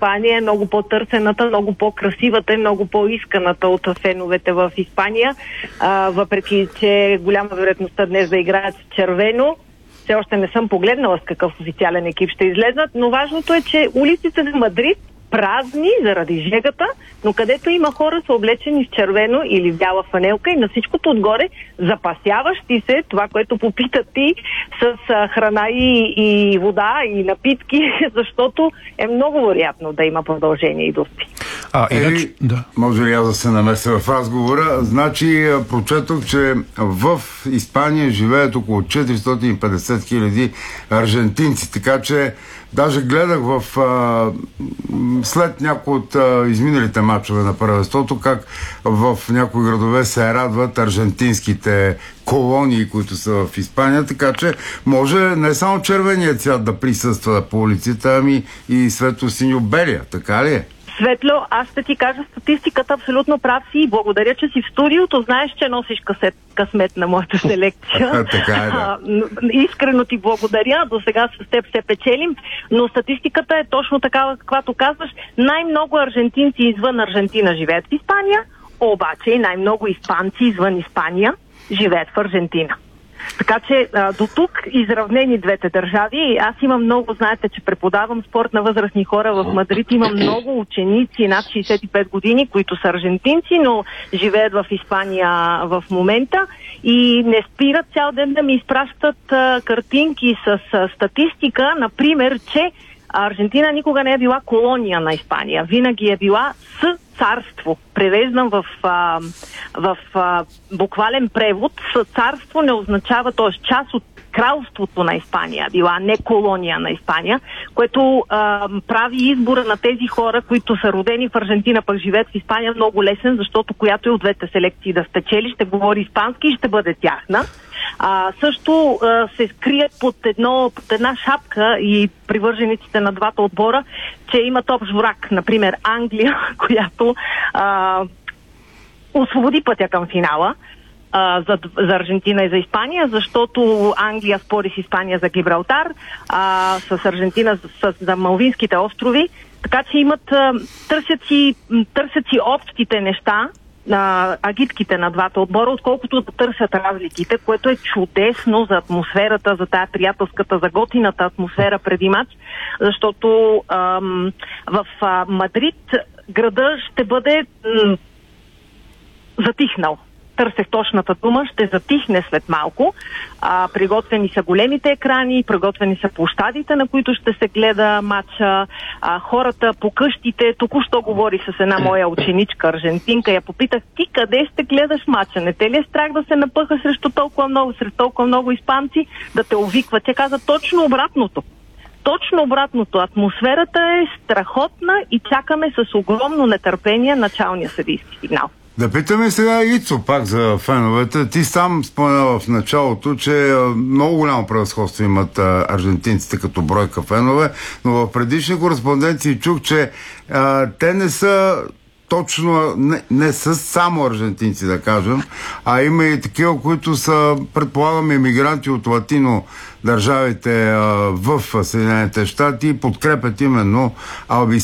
Испания е много по-търсената, много по-красивата и много по-исканата от феновете в Испания. Въпреки че голяма вероятността днес да играят с червено, все още не съм погледнала с какъв официален екип ще излезнат, но важното е, че улиците на Мадрид празни заради жегата, но където има хора са облечени в червено или в бяла фанелка и на всичкото отгоре запасяващи се, това, което попита ти, с храна и вода и напитки, защото е много вероятно да има продължение и дости. Да. Може ли аз да се намеся в разговора? Значи, прочетох, че в Испания живеят около 450 хиляди аржентинци, така че даже гледах след някои от изминалите мачове на първенството, как в някои градове се радват аржентинските колонии, които са в Испания, така че може не само червеният цвят да присъства по улиците, ами и светло-синьо-белия, така ли е? Светло, аз ще ти кажа статистиката, абсолютно прав си и благодаря, че си в студиото. Знаеш, че носиш късмет на моята селекция. Така е, да. Искрено ти благодаря. До сега с теб се печелим, но статистиката е точно такава, каквато казваш. Най-много аржентинци извън Аржентина живеят в Испания, обаче и най-много испанци извън Испания живеят в Аржентина. Така че до тук изравнени двете държави. Аз имам много, знаете, че преподавам спорт на възрастни хора в Мадрид. Имам много ученици над 65 години, които са аржентинци, но живеят в Испания в момента и не спират цял ден да ми изпращат картинки с статистика, например, че Аржентина никога не е била колония на Испания. Винаги е била с царство. Превеждам в буквален превод. С царство не означава, т.е. част от кралството на Испания, била не колония на Испания, което прави избора на тези хора, които са родени в Аржентина, пък живеят в Испания, много лесен, защото която и от двете селекции да спечели, ще говори испански и ще бъде тяхна. Също се скрият под една шапка и привържениците на двата отбора, че имат общ враг, например Англия, която освободи пътя към финала за Аржентина и за Испания, защото Англия спори с Испания за Гибралтар, с Аржентина за Малвинските острови, така че търсят си общите неща, агитките на двата отбора, отколкото да търсят разликите, което е чудесно за атмосферата, за тая приятелската, за готината атмосфера преди матч, защото в Мадрид града ще бъде затихнал. Търсех точната дума, ще затихне след малко. Приготвени са големите екрани, приготвени са площадите, на които ще се гледа матча. Хората по къщите, току-що говори с една моя ученичка аржентинка, я попитах, ти къде ще гледаш матча? Не те ли е страх да се напъха сред толкова много испанци, да те увикват? Тя каза точно обратното. Точно обратното. Атмосферата е страхотна и чакаме с огромно нетърпение началния съдийски сигнал. Да питаме сега Ицо пак за феновете. Ти сам спомена в началото, че много голямо превъзходство имат аржентинците като бройка фенове, но в предишни кореспонденции чух, че те не са точно, не са само аржентинци, да кажем, а има и такива, които са, предполагам, емигранти от латино държавите в Съединените щати и подкрепят именно